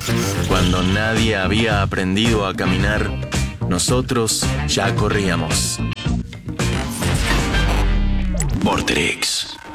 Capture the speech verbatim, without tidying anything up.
Cuando nadie había aprendido a caminar, nosotros ya corríamos. Vorterix.